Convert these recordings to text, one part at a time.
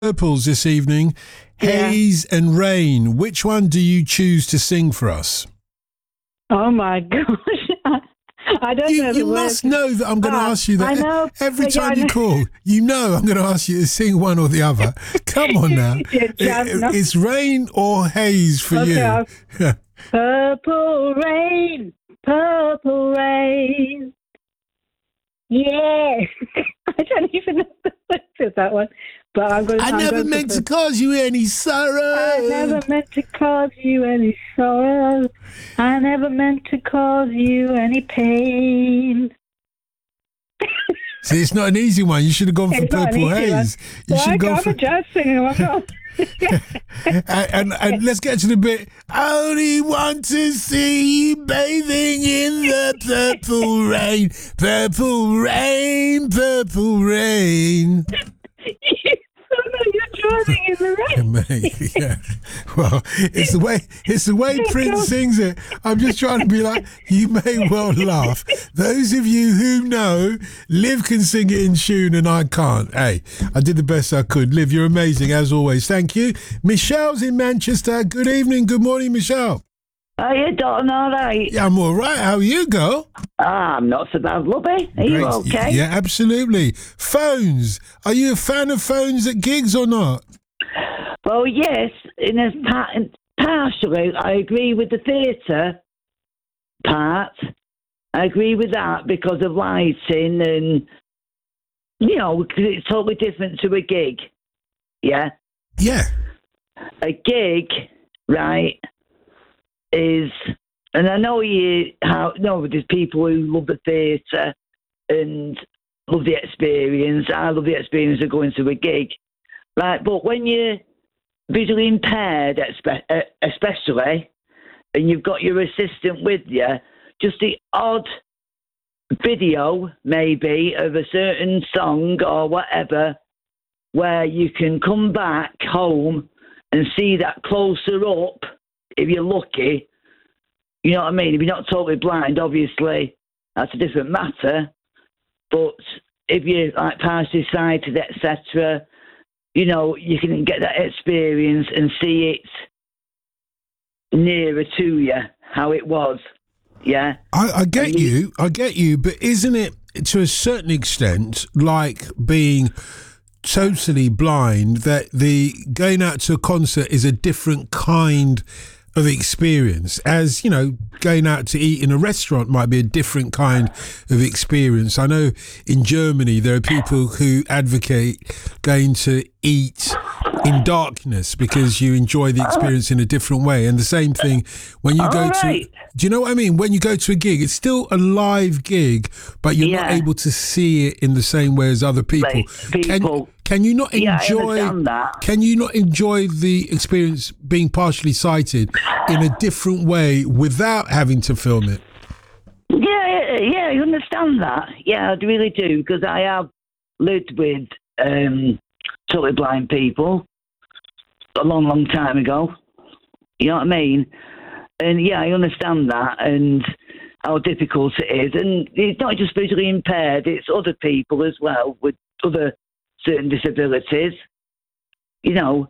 Purples this evening. Haze and Rain. Which one do you choose to sing for us? Oh my gosh. I don't know. You must know that I'm going to ask you that. I know. Every time you call, you know I'm going to ask you to sing one or the other. Come on now. It's Rain or Haze for you. Purple rain, purple rain. Yes. I don't even know the words of that one. But I never meant to cause you any sorrow. I never meant to cause you any sorrow. I never meant to cause you any pain. See, it's not an easy one. You should have gone for Purple Haze. You should go for. I'm a jazz singer. and let's get to the bit. I only want to see you bathing in the purple rain, purple rain, purple rain. You're driving in the rain. Mate, yeah. Well, it's the way Prince sings it. I'm just trying to be like, you may well laugh. Those of you who know, Liv can sing it in tune and I can't. Hey, I did the best I could. Liv, you're amazing as always. Thank you. Michelle's in Manchester. Good evening. Good morning, Michelle. Are you doing all right? Yeah, I'm all right. How are you, girl? I'm not so bad, lovey. Are you okay? Yeah, absolutely. Phones. Are you a fan of phones at gigs or not? Well, yes. Partially, I agree with the theatre part. I agree with that because of lighting and, because it's totally different to a gig. Yeah? Yeah. A gig, right, is, and I know there's people who love the theatre and love the experience. I love the experience of going to a gig, right? But when you're visually impaired, especially, and you've got your assistant with you, just the odd video, maybe, of a certain song or whatever, where you can come back home and see that closer up, if you're lucky, you know what I mean? If you're not totally blind, obviously, that's a different matter. But if you're like partially sighted, etc., you can get that experience and see it nearer to you, how it was. Yeah. I get you, but isn't it, to a certain extent, like being totally blind, that the going out to a concert is a different kind of experience, as going out to eat in a restaurant might be a different kind of experience. I know in Germany there are people who advocate going to eat in darkness because you enjoy the experience in a different way. And the same thing when you go to, do you know what I mean? When you go to a gig, it's still a live gig, but you're not able to see it in the same way as other people. Can you not enjoy? Can you not enjoy the experience being partially sighted in a different way without having to film it? Yeah, I understand that. Yeah, I really do, because I have lived with totally blind people a long, long time ago. You know what I mean? And yeah, I understand that and how difficult it is. And it's not just visually impaired; it's other people as well with other certain disabilities, well,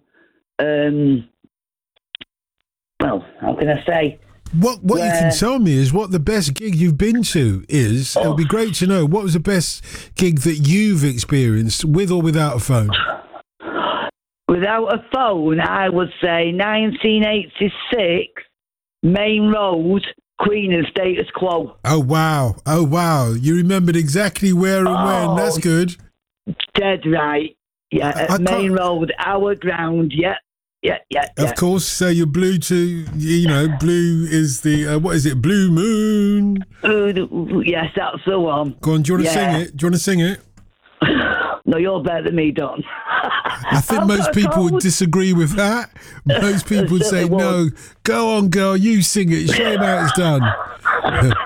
how can I say? What you can tell me is what the best gig you've been to is. It would be great to know. What was the best gig that you've experienced with or without a phone? Without a phone, I would say 1986, Main Road, Queen and Status Quo. Oh, wow. You remembered exactly where and when. That's good. Dead right. Yeah, at Main Road, our ground. Yeah. Of course. So you're blue to, blue is the, what is it? Blue Moon. Yes, that's the one. Go on, do you want to sing it? Do you want to sing it? No, you're better than me, Don. I think most people would disagree with that. Most people would say, no, go on, girl, you sing it. Show them how it's done.